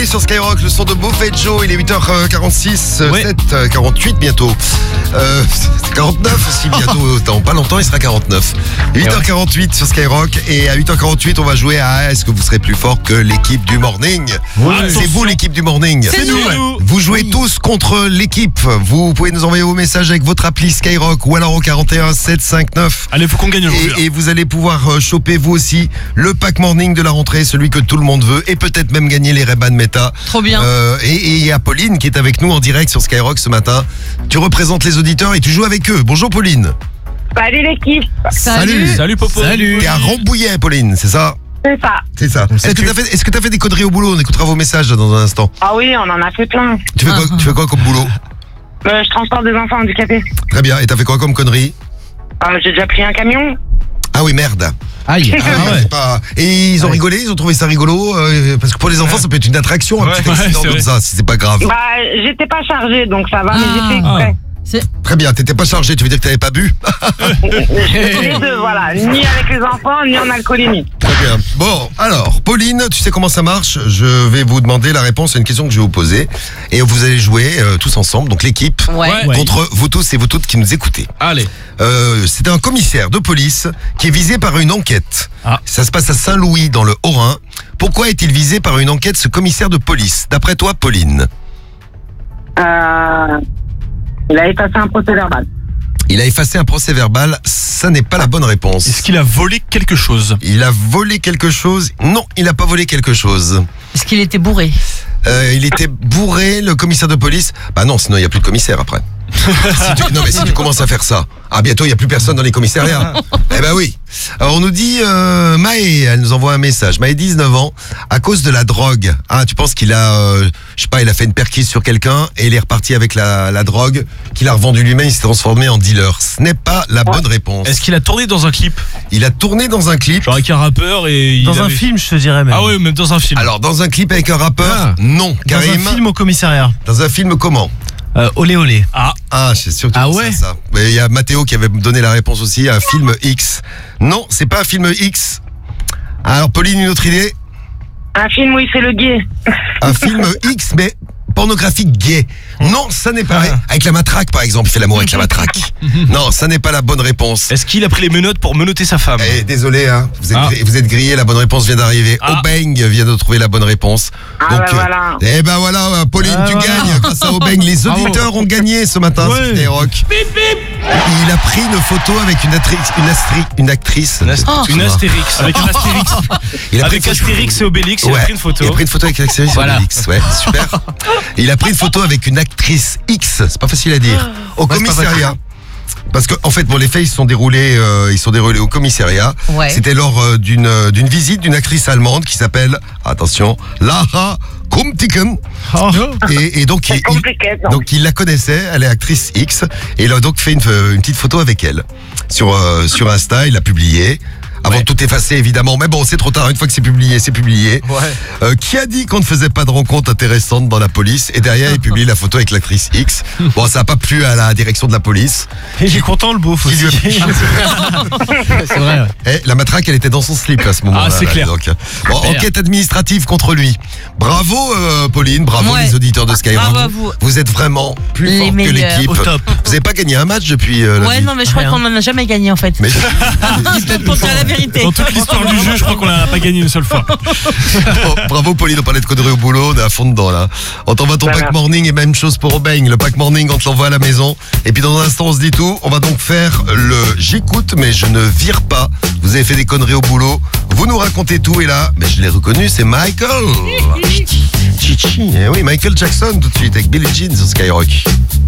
Allez sur Skyrock, le son de Beaufetjo, il est 8h46, Ouais. 7h48 bientôt. C'est 49 aussi bientôt, dans pas longtemps il sera 49. 8h48 sur Skyrock et à 8h48 on va jouer à est-ce que vous serez plus fort que l'équipe du morning. C'est vous l'équipe du morning. C'est nous, ouais. Vous jouez tous contre l'équipe. Vous pouvez nous envoyer vos messages avec votre appli Skyrock ou alors au 41 759. Allez, faut qu'on gagne aujourd'hui. Et vous allez pouvoir choper vous aussi le pack morning de la rentrée, celui que tout le monde veut, et peut-être même gagner les Ray-Ban Meta. Trop bien. Et il y a Pauline qui est avec nous en direct sur Skyrock ce matin. Tu représentes les auditeurs et tu joues avec eux. Bonjour Pauline. Salut l'équipe, Salut Popo. Salut. T'es à Rambouillet Pauline, c'est ça? c'est ça. C'est ça. Est-ce que t'as fait des conneries au boulot? On écoutera vos messages là, dans un instant. Ah oui, on en a fait plein. Tu fais quoi comme boulot? Je transporte des enfants handicapés. Très bien. Et t'as fait quoi comme connerie? J'ai déjà pris un camion. Ah oui, merde. Aïe. Ah oui, c'est pas... Et ils ont rigolé, ils ont trouvé ça rigolo, parce que pour les enfants ça peut être une attraction, un petit accident c'est comme vrai. ça, si c'est pas grave. J'étais pas chargée, donc ça va, mais j'ai fait exprès. Très bien, t'étais pas chargé, tu veux dire que t'avais pas bu? Les deux, voilà. Ni avec les enfants, ni en alcoolémie. Très bien. Bon, alors, Pauline, tu sais comment ça marche? Je vais vous demander la réponse à une question que je vais vous poser. Et vous allez jouer tous ensemble, donc l'équipe, Ouais. contre vous tous et vous toutes qui nous écoutez. Allez. C'est un commissaire de police qui est visé par une enquête. Ah. Ça se passe à Saint-Louis, dans le Haut-Rhin. Pourquoi est-il visé par une enquête, ce commissaire de police? D'après toi, Pauline? Il a effacé un procès verbal. Il a effacé un procès verbal, ça n'est pas la bonne réponse. Est-ce qu'il a volé quelque chose? Il a volé quelque chose? Non, il n'a pas volé quelque chose. Est-ce qu'il était bourré? Il était bourré, le commissaire de police. Bah non, sinon il n'y a plus de commissaire après. Non mais si tu commences à faire ça, bientôt il n'y a plus personne dans les commissariats. Eh ben oui. Alors on nous dit Maë, elle nous envoie un message. Maë, 19 ans, à cause de la drogue. Ah, tu penses qu'il a, je sais pas, il a fait une perquise sur quelqu'un et il est reparti avec la drogue qu'il a revendue lui-même, il s'est transformé en dealer. Ce n'est pas la bonne réponse. Est-ce qu'il a tourné dans un clip? Il a tourné dans un clip. Genre avec un rappeur et Dans un film, je te dirais même. Ah ouais, même dans un film. Alors dans un clip avec un rappeur, non. Dans Karim, un film au commissariat. dans un film comment? Olé olé. Ah, c'est sûr que tu Ah penses ouais à ça. Mais il y a Mathéo qui avait donné la réponse aussi, un film X. Non, c'est pas un film X. Alors Pauline, une autre idée? Un film où il fait le gay. Un film X, mais pornographique gay. Non, ça n'est pas. Avec la matraque, par exemple, il fait l'amour avec la matraque. Non, ça n'est pas la bonne réponse. Est-ce qu'il a pris les menottes pour menotter sa femme? Désolé, hein, vous êtes grillé, la bonne réponse vient d'arriver. Ah. Obeng vient de trouver la bonne réponse. Voilà. Voilà, Pauline, tu gagnes grâce à Obeng. Les auditeurs ont gagné ce matin sur Skyrock. Il a pris une photo avec une actrice. Une Astérix. Avec un Astérix. Avec Astérix et Obélix, il a pris une photo. Il a pris une photo avec Astérix et Obélix. Ouais, super. Il a pris une photo avec une actrice X, c'est pas facile à dire, au commissariat. Parce que en fait, les faits ils sont déroulés au commissariat. Ouais. C'était lors d'une visite d'une actrice allemande qui s'appelle, attention, Lara Krumtiken. Et donc C'est compliqué, ça. donc il la connaissait, elle est actrice X, et il a donc fait une petite photo avec elle sur Insta, il l'a publié. Avant de tout effacer, évidemment. Mais bon, c'est trop tard. Une fois que c'est publié, c'est publié. Qui a dit qu'on ne faisait pas de rencontres intéressantes dans la police? Et derrière, il publie la photo avec l'actrice X. Bon, ça n'a pas plu à la direction de la police. Et j'ai content le beauf Qui aussi. lui a- C'est vrai. Eh, la matraque, elle était dans son slip à ce moment-là. Ah, c'est clair. Donc, bon, enquête administrative contre lui. Bravo, Pauline. Bravo, Ouais. les auditeurs de Skyrock. Bravo à vous. Vous êtes vraiment plus Les forts que meilleurs. l'équipe. Au top. Vous n'avez pas gagné un match depuis la Ouais, vie. non, mais je crois qu'on en a jamais gagné en fait. Mais Pour dire la vérité. Dans toute l'histoire du jeu, je crois qu'on l'a pas gagné une seule fois. Oh, bravo Pauline, on parlait de conneries au boulot, on est à fond dedans là. On t'envoie ton pack morning et même chose pour Obeng. Le pack morning, on te l'envoie à la maison. Et puis dans un instant, on se dit tout. On va donc faire le j'écoute mais je ne vire pas. Vous avez fait des conneries au boulot. Vous nous racontez tout et là, mais je l'ai reconnu, c'est Michael. Chichi. Eh oui, Michael Jackson tout de suite avec Billie Jean sur Skyrock.